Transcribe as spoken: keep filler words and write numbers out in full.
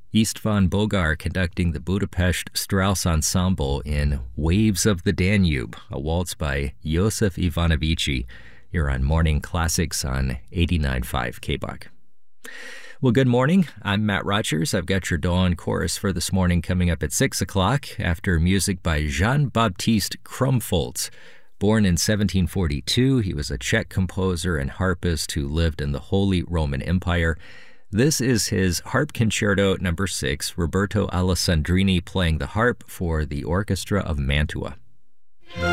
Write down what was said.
Istvan Bogar conducting the Budapest Strauss Ensemble in Waves of the Danube, a waltz by Josef Ivanovici. You're on Morning Classics on eighty-nine point five K B O C. Well, good morning. I'm Matt Rogers. I've got your dawn chorus for this morning coming up at six o'clock after music by Jean-Baptiste Krumfoltz. Born in seventeen forty-two, he was a Czech composer and harpist who lived in the Holy Roman Empire. This is his Harp Concerto number six, Roberto Alessandrini playing the harp for the Orchestra of Mantua.